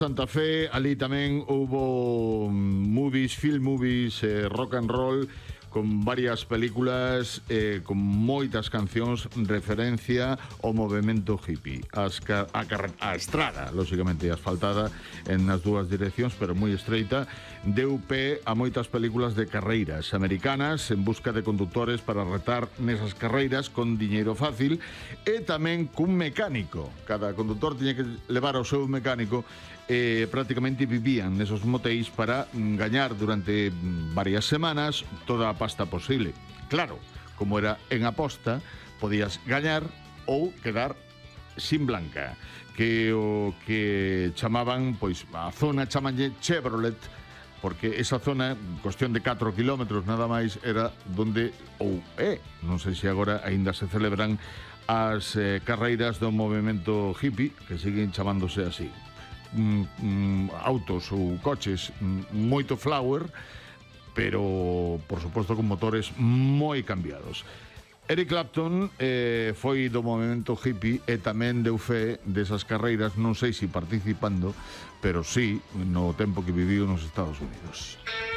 Santa Fe, ali tamén houbo film movies, rock and roll, con varias películas, con moitas cancións referencia ao movimento hippie. A estrada, lógicamente asfaltada nas dúas direccións, pero moi estreita, deu pé a moitas películas de carreiras americanas en busca de conductores para retar nesas carreiras con diñeiro fácil e tamén cun mecánico. Cada conductor tiña que levar ao seu mecánico e prácticamente vivían nesos motéis para gañar durante varias semanas toda a pasta posible. Claro, como era en aposta, podías gañar ou quedar sin blanca, que o que chamaban, pois, a zona chamanlle Chevrolet, porque esa zona, cuestión de 4 kilómetros nada máis, era donde, non sei se agora aínda se celebran as carreiras do movimento hippie, que siguen chamándose así. Autos ou coches moito flower, pero por suposto con motores moi cambiados. Eric Clapton foi do movimento hippie e tamén deu fe desas carreiras, non sei se participando, pero sí no tempo que viviu nos Estados Unidos.